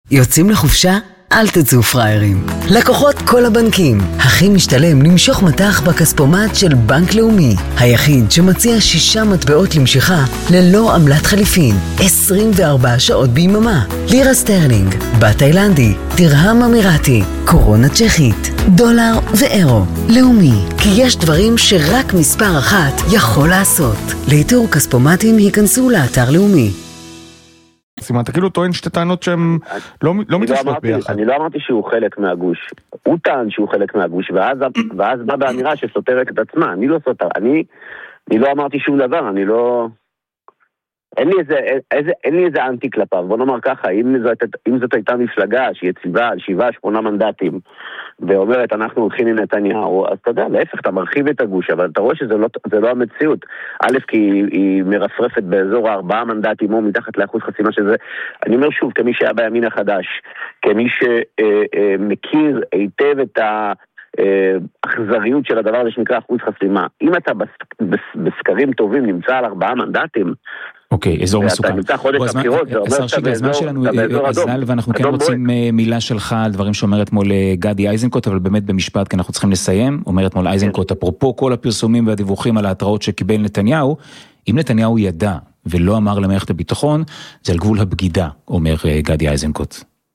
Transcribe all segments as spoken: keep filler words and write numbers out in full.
יוצאים לחופשה? אל תצאו פריירים. לקוחות כל הבנקים. הכי משתלם למשוך מטח בכספומט של בנק לאומי. היחיד שמציע שישה מטבעות למשיכה ללא עמלת חליפין. עשרים וארבע שעות ביממה. לירה סטרלינג, בת תאילנדי, דרהם אמירתי, קורונה צ'כית, דולר ואירו. לאומי, כי יש דברים שרק מספר אחת יכול לעשות. לאיתור כספומטים היכנסו לאתר לאומי. סימן, אתה כאילו טוען שתי טענות שהן לא מתיישבות ביחד. אני לא אמרתי שהוא חלק מהגוש. הוא טען שהוא חלק מהגוש, ואז בא באמירה שסותרת את עצמה. אני לא סותר. אני לא אמרתי שום דבר, אני לא... אין לי איזה אנטי כלפיו. בוא נאמר ככה, אם זאת הייתה מפלגה שהיא יציבה על שבעה, שמונה מנדטים, ואומרת אנחנו הולכים עם נתניהו, אז אתה יודע, להפך, אתה מרחיב את הגוש, אבל אתה רואה שזה לא המציאות. א', כי היא מרפרפת באזור הארבעה מנדטים, או מתחת לאחוז חסימה שזה. אני אומר שוב, כמי שהיה בימין החדש, כמי שמכיר היטב את ה... אכזריות של הדבר הזה שנקרא אחוז חסימה. אם אתה בסקרים טובים נמצא על ארבעה מנדטים, אוקיי, אזור מסוכן. השר שיגל, הזמן שלנו אזל, ואנחנו כן רוצים מילה שלך על דברים שאומר אתמול גדי איזנקוט, אבל באמת במשפט, כי אנחנו צריכים לסיים. אומר אתמול איזנקוט, אפרופו כל הפרסומים והדיווחים על ההתראות שקיבל נתניהו, אם נתניהו ידע ולא אמר למערכת הביטחון, זה על גבול הבגידה, אומר גדי איזנקוט.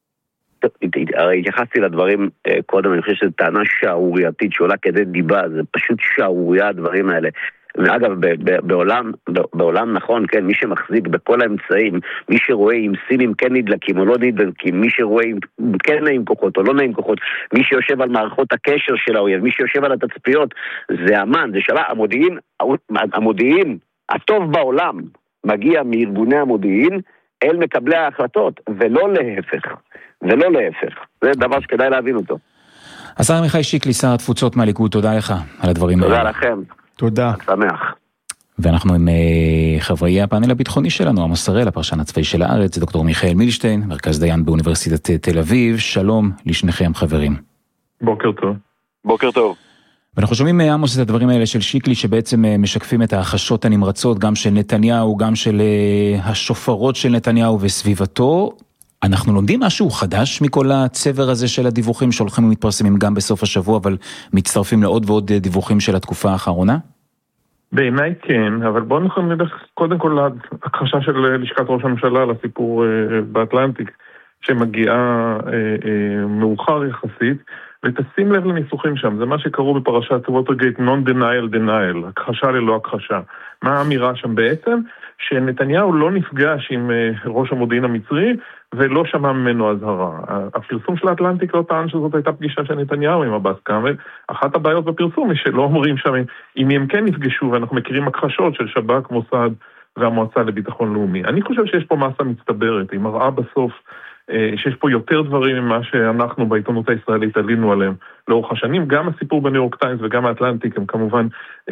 הרי התייחסתי לדברים קודם, אני חושב שזו טענה שערורייתית שעולה כדי דיבה, זה פשוט שערוריה הדברים האלה. ואגב, בעולם, בעולם נכון, כן, מי שמחזיק בכל האמצעים, מי שרואה אם סינים כן נדלקים או לא נדלקים, מי שרואה אם כן נעים כוחות או לא נעים כוחות, מי שיושב על מערכות הקשר של האויב, מי שיושב על התצפיות, זה אמן, זה שלה, המודיעין, המודיעין הטוב בעולם מגיע מארגוני המודיעין אל מקבלי ההחלטות, ולא להפך. ולא להפך. זה דבר שכדאי להבין אותו. השר עמיחי שיקלי, שר התפוצות מהליכוד, תודה לך על הדברים האלה. תודה לכם. תודה. שמח. ואנחנו עם חברי הפאנל הביטחוני שלנו, עמוס הראל, הפרשן הצבאי של הארץ, דוקטור מיכאל מילשטיין, מרכז דיין באוניברסיטת תל אביב. שלום לשניכם חברים. בוקר טוב. בוקר טוב. ואנחנו שומעים מעמוס את הדברים האלה של שיקלי שבעצם משקפים את החשות הנמרצות גם של נתניהו, גם של השופרות של נתניהו וסביבתו. אנחנו לומדים משהו חדש מכל הצבר הזה של הדיווחים שהולכים ומתפרסמים גם בסוף השבוע, אבל מצטרפים לעוד ועוד דיווחים של התקופה האחרונה? בעיניי כן, אבל בואו נלך קודם כל להכחשה של לשכת ראש הממשלה לסיפור באטלנטיק, שמגיעה מאוחר יחסית, ותשים לב לניסוחים שם, זה מה שקראו בפרשת ווטרגייט non-denial denial, הכחשה ללא הכחשה. מה האמירה שם בעצם? שנתניהו לא נפגש עם ראש המודיעין המצרי, ולא שמע ממנו הזהרה. הפרסום של האטלנטיק לא טען שזאת הייתה פגישה של נתניהו עם עבאס כאמל. אחת הבעיות בפרסום היא שלא אומרים שם, אם הם כן נפגשו, ואנחנו מכירים הכחשות של שב"כ, מוסד והמועצה לביטחון לאומי. אני חושב שיש פה מסה מצטברת, היא מראה בסוף שיש פה יותר דברים ממה שאנחנו בעיתונות הישראלית עלינו עליהם לאורך השנים. גם הסיפור בניו יורק טיימס וגם האטלנטיק הם כמובן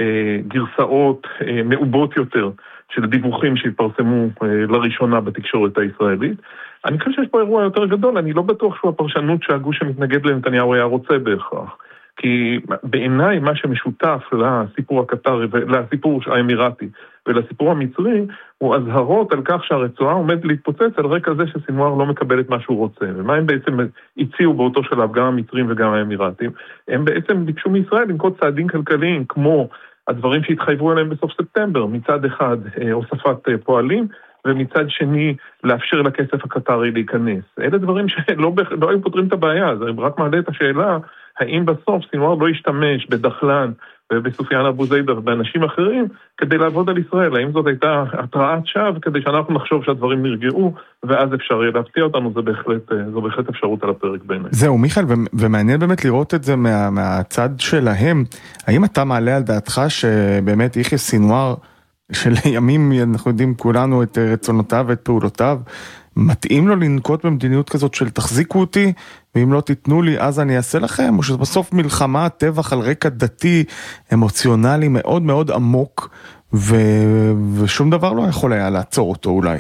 גרסאות מעובות יותר של דיווחים שהתפרסמו לראשונה בתקשורת הישראלית. אני חושב שיש פה אירוע יותר גדול, אני לא בטוח שהוא הפרשנות שהגוש שמתנגד לנתניהו היה רוצה בהכרח. כי בעיניי מה שמשותף לסיפור הקטרי, לסיפור האמירתי ולסיפור המצרי, הוא הזהרות על כך שהרצועה עומד להתפוצץ על רקע זה שסינואר לא מקבל את מה שהוא רוצה. ומה הם בעצם הציעו באותו שלב, גם המצרים וגם האמירתים? הם בעצם ביקשו מישראל לנקוט צעדים כלכליים, כמו הדברים שהתחייבו עליהם בסוף ספטמבר, מצד אחד הוספת פועלים, ומצד שני לאפשר לכסף הקטרי להיכנס. אלה דברים שלא לא היו פותרים את הבעיה, זה רק מעלה את השאלה, האם בסוף סינואר לא ישתמש בדחלן ובסופיאן אבו זיידה ובאנשים אחרים כדי לעבוד על ישראל? האם זאת הייתה התרעת שווא כדי שאנחנו נחשוב שהדברים נרגעו ואז אפשר להפתיע אותנו? זה בהחלט, זו בהחלט אפשרות על הפרק בעיניי. זהו מיכאל, ומעניין באמת לראות את זה מה, מהצד שלהם. האם אתה מעלה על דעתך שבאמת יחיא סינואר שלימים אנחנו יודעים כולנו את רצונותיו ואת פעולותיו, מתאים לו לנקוט במדיניות כזאת של תחזיקו אותי, ואם לא תיתנו לי אז אני אעשה לכם, או שבסוף מלחמה, טבח על רקע דתי, אמוציונלי מאוד מאוד עמוק, ו... ושום דבר לא יכול היה לעצור אותו אולי.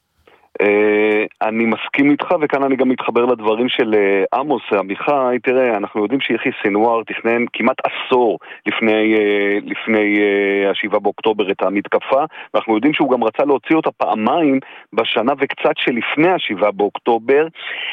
אני מסכים איתך, וכאן אני גם מתחבר לדברים של עמוס עמיחי. תראה, אנחנו יודעים שיחיא סינואר תכנן כמעט עשור לפני, לפני השבעה באוקטובר את המתקפה, ואנחנו יודעים שהוא גם רצה להוציא אותה פעמיים בשנה וקצת שלפני השבעה באוקטובר.